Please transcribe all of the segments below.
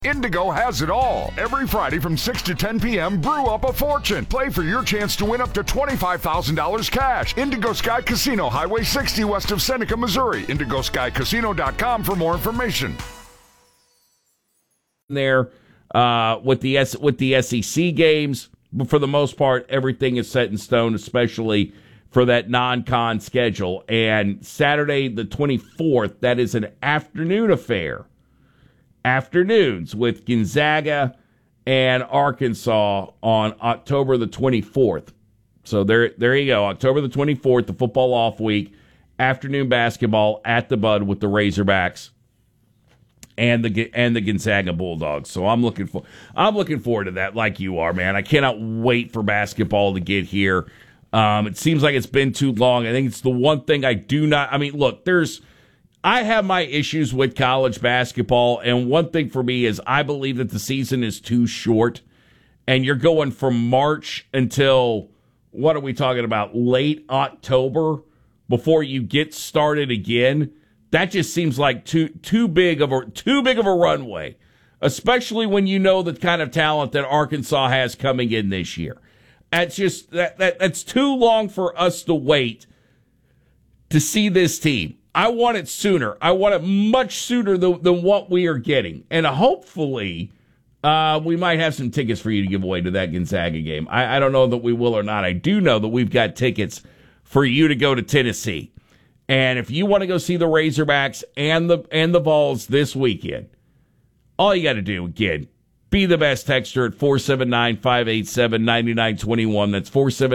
Indigo has it all. Every Friday from 6 to 10 p.m., brew up a fortune. Play for your chance to win up to $25,000 cash. Indigo Sky Casino, Highway 60 west of Seneca, Missouri. IndigoSkyCasino.com for more information. There with the SEC games, but for the most part, everything is set in stone, especially for that non-con schedule. And Saturday the 24th, that is an afternoon affair. Afternoons with Gonzaga and Arkansas on October the 24th. So there you go, October the 24th, the football off week, afternoon basketball at the Bud with the Razorbacks and the Gonzaga Bulldogs. So I'm looking forward to that, like you are, man. I cannot wait for basketball to get here. It seems like it's been too long. I think it's the one thing I do not. I mean, look, I have my issues with college basketball, and one thing for me is I believe that the season is too short, and you're going from March until, what are we talking about, late October before you get started again. That just seems like too big of a runway, especially when you know the kind of talent that Arkansas has coming in this year. That's just that's too long for us to wait to see this team. I want it sooner. I want it much sooner than what we are getting. And hopefully, we might have some tickets for you to give away to that Gonzaga game. I don't know that we will or not. I do know that we've got tickets for you to go to Tennessee. And if you want to go see the Razorbacks and the Vols this weekend, all you got to do, again, be the best texter at 479-587-9921. That's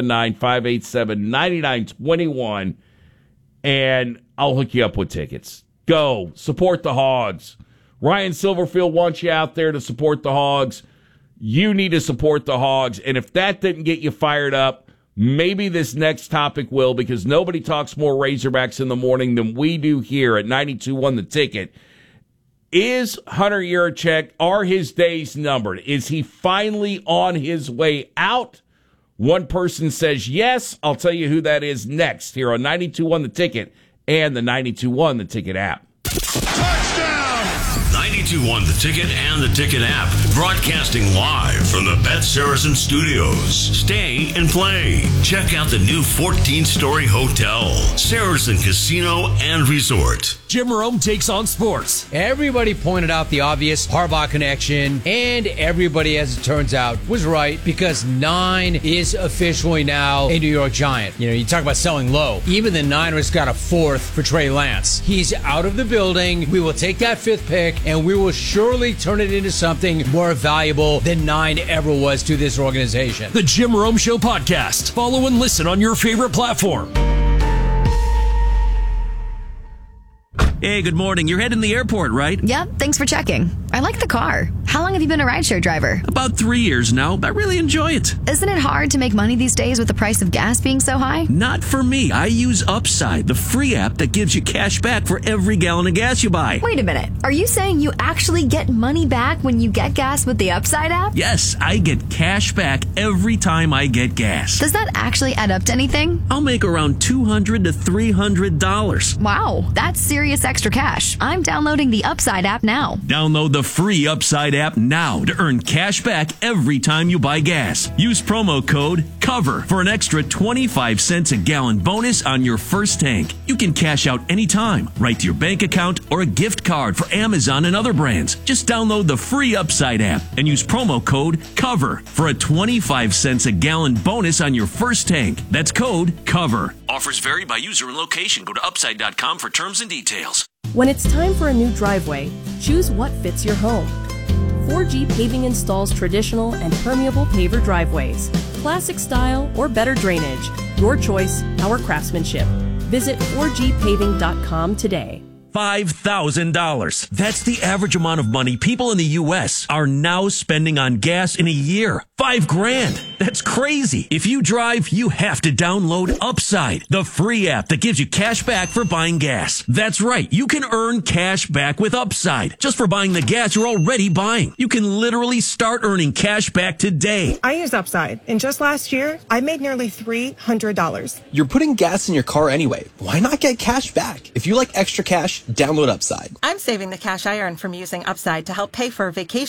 479-587-9921. And I'll hook you up with tickets. Go. Support the Hogs. Ryan Silverfield wants you out there to support the Hogs. You need to support the Hogs. And if that didn't get you fired up, maybe this next topic will, because nobody talks more Razorbacks in the morning than we do here at 92.1 The Ticket. Is Hunter Yurachek, are his days numbered? Is he finally on his way out? One person says yes. I'll tell you who that is next here on 92.1 The Ticket and the 92.1 The Ticket app. Touchdown! 92.1 The Ticket and the Ticket app. Broadcasting live from the Beth Saracen Studios. Stay and play. Check out the new 14-story hotel, Saracen Casino and Resort. Jim Rome takes on sports. Everybody pointed out the obvious Harbaugh connection, and everybody, as it turns out, was right, because 9 is officially now a New York Giant. You know, you talk about selling low. Even the Niners got a 4th for Trey Lance. He's out of the building. We will take that 5th pick, and we will surely turn it into something more valuable than 9 ever was to this organization. The Jim Rome Show podcast. Follow and listen on your favorite platform. Hey, good morning. You're heading to the airport, right? Yep, thanks for checking. I like the car. How long have you been a rideshare driver? About 3 years now. I really enjoy it. Isn't it hard to make money these days with the price of gas being so high? Not for me. I use Upside, the free app that gives you cash back for every gallon of gas you buy. Wait a minute. Are you saying you actually get money back when you get gas with the Upside app? Yes, I get cash back every time I get gas. Does that actually add up to anything? I'll make around $200 to $300. Wow, that's serious extra cash. I'm downloading the Upside app now. Download the free Upside app now to earn cash back every time you buy gas. Use promo code COVER for an extra 25 cents a gallon bonus on your first tank. You can cash out anytime, right to your bank account or a gift card for Amazon and other brands. Just download the free Upside app and use promo code COVER for a 25 cents a gallon bonus on your first tank. That's code COVER. Offers vary by user and location. Go to upside.com for terms and details. When it's time for a new driveway, choose what fits your home. 4G Paving installs traditional and permeable paver driveways, classic style or better drainage. Your choice, our craftsmanship. Visit 4gpaving.com today. $5,000. That's the average amount of money people in the U.S. are now spending on gas in a year. $5,000. That's crazy. If you drive, you have to download Upside, the free app that gives you cash back for buying gas. That's right. You can earn cash back with Upside just for buying the gas you're already buying. You can literally start earning cash back today. I use Upside, and just last year, I made nearly $300. You're putting gas in your car anyway. Why not get cash back? If you like extra cash, download Upside. I'm saving the cash I earn from using Upside to help pay for vacation